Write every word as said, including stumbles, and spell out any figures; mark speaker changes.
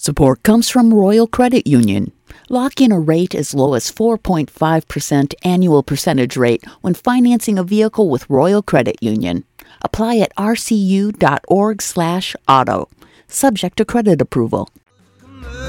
Speaker 1: Support comes from Royal Credit Union. Lock in a rate as low as four point five percent annual percentage rate when financing a vehicle with Royal Credit Union. Apply at rcu.org slash auto. Subject to credit approval.